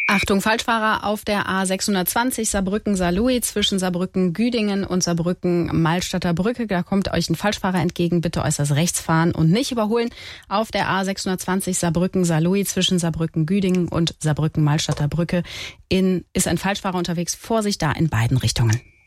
Achtung, Falschfahrer auf der A620 Saarbrücken-Saarlouis zwischen Saarbrücken-Güdingen und Saarbrücken-Malstadter Brücke. Da kommt euch ein Falschfahrer entgegen. Bitte äußerst rechts fahren und nicht überholen. Auf der A620 Saarbrücken-Saarlouis zwischen Saarbrücken-Güdingen und Saarbrücken-Malstadter Brücke ist ein Falschfahrer unterwegs. Vorsicht da in beiden Richtungen.